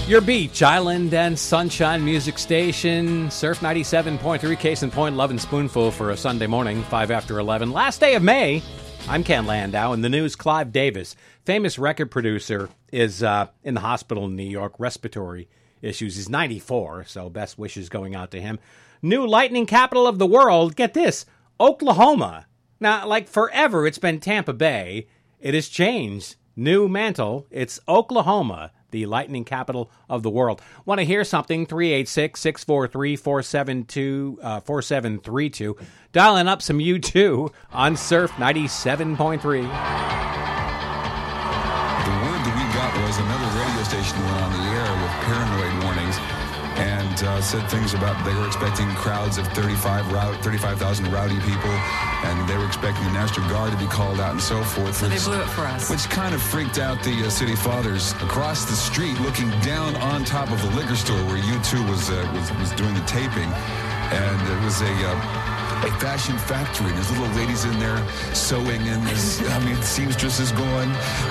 Your beach, island, and sunshine music station. Surf 97.3, Case in Point, Love and Spoonful for a Sunday morning, 5 after 11. Last day of May. I'm Ken Landau. In the news, Clive Davis, famous record producer, is in the hospital in New York, respiratory issues. He's 94, so best wishes going out to him. New lightning capital of the world, get this, Oklahoma. Now, like forever, it's been Tampa Bay. It has changed. New mantle, it's Oklahoma, the lightning capital of the world. Want to hear something? 386-643-4732. Dialing up some U2 on Surf 97.3. The word that we got was another radio station went on the air with paranoid warnings and said things about they were expecting crowds of 35,000 rowdy people, and they were expecting the National Guard to be called out and so forth. So they blew it for us. Which kind of freaked out the city fathers across the street, looking down on top of the liquor store where U2 was doing the taping, and it was a fashion factory, and there's little ladies in there sewing, and there's, seamstresses going.